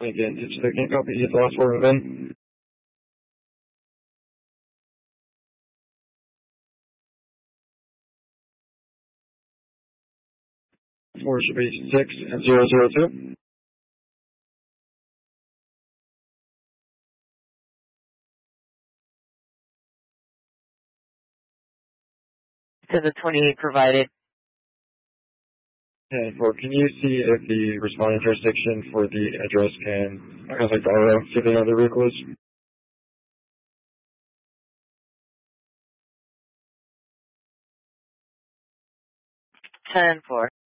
Again, it's the can copy the last four of in. Four should be 6002. To the 28 provided. And four, can you see if the responding jurisdiction for the address can contact RO, see if they know the vehicle is? 10-4.